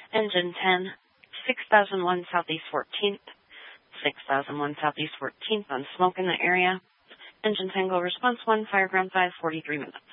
Engine 10, 6001 Southeast 14th, 6001 Southeast 14th on smoke in the area. Engine Tango response 1, fire ground 5, 43 minutes.